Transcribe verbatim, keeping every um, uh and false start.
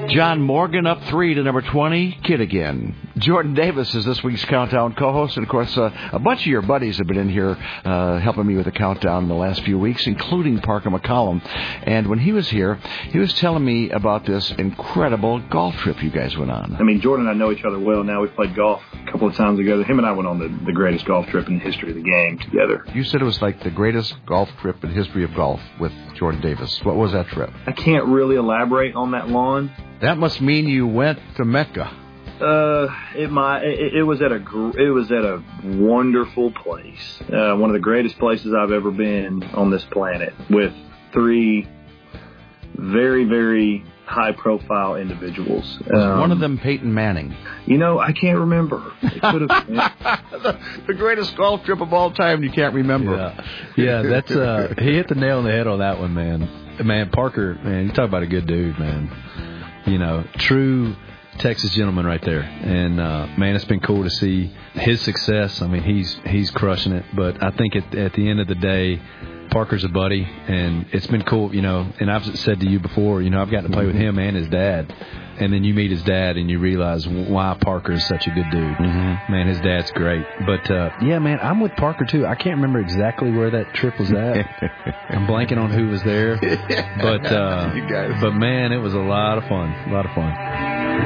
John Morgan up three to number twenty, Kid Again. Jordan Davis is this week's Countdown co-host, and of course, uh, a bunch of your buddies have been in here uh, helping me with the countdown in the last few weeks, including Parker McCollum. And when he was here, he was telling me about this incredible golf trip you guys went on. I mean, Jordan and I know each other well now. We played golf a couple of times together. Him and I went on the, the greatest golf trip in the history of the game together. You said it was like the greatest golf trip in the history of golf with Jordan Davis. What was that trip? I can't really elaborate on that lawn. That must mean you went to Mecca. Uh, it might. It, it was at a. It was at a wonderful place. Uh, one of the greatest places I've ever been on this planet, with three very, very high-profile individuals. Was um, one of them Peyton Manning? You know, I can't remember. It could have been. the, the greatest golf trip of all time. You can't remember. Yeah, yeah that's. Uh, he hit the nail on the head on that one, man. Man, Parker, man, you talk about a good dude, man. You know, true Texas gentleman right there. And, uh, man, it's been cool to see his success. I mean, he's he's crushing it. But I think at, at the end of the day, Parker's a buddy, and it's been cool, you know. And I've said to you before, you know, I've gotten to play with him and his dad. And then you meet his dad, and you realize why Parker is such a good dude. Mm-hmm. Man, his dad's great. But, uh, yeah, man, I'm with Parker, too. I can't remember exactly where that trip was at. I'm blanking on who was there. But, uh, but man, it was a lot of fun. A lot of fun.